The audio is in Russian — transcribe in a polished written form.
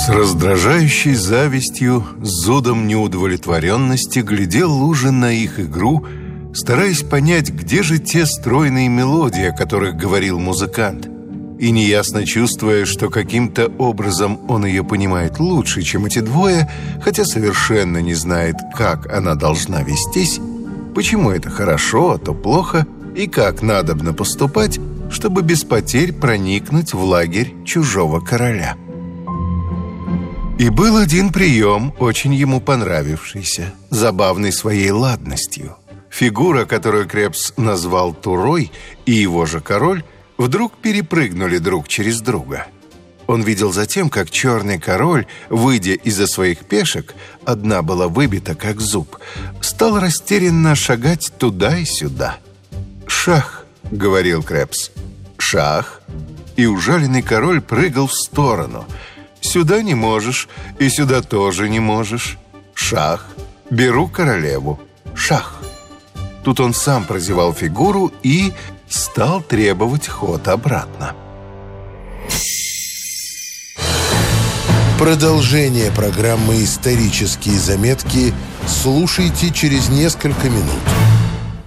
С раздражающей завистью, зудом неудовлетворенности глядел Лужин на их игру, стараясь понять, где же те стройные мелодии, о которых говорил музыкант, и неясно чувствуя, что каким-то образом он ее понимает лучше, чем эти двое, хотя совершенно не знает, как она должна вестись, почему это хорошо, а то плохо, и как надобно поступать, чтобы без потерь проникнуть в лагерь чужого короля. И был один прием, очень ему понравившийся, забавный своей ладностью. Фигура, которую Крепс назвал Турой, и его же король вдруг перепрыгнули друг через друга. Он видел затем, как черный король, выйдя из-за своих пешек, одна была выбита, как зуб, стал растерянно шагать туда и сюда. «Шах!» — говорил Крепс. «Шах!» И ужаленный король прыгал в сторону. «Сюда не можешь, и сюда тоже не можешь. Шах! Беру королеву. Шах!» Тут он сам прозевал фигуру и стал требовать ход обратно. Продолжение программы «Исторические заметки» слушайте через несколько минут.